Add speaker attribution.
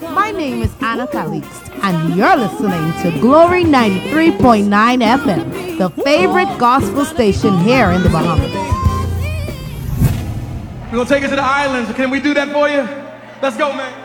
Speaker 1: My name is Anna Calixte, and you're listening to Glory 93.9 FM, the favorite gospel station here in the Bahamas.
Speaker 2: We're going to take it to the islands. Can we do that for you? Let's go, man.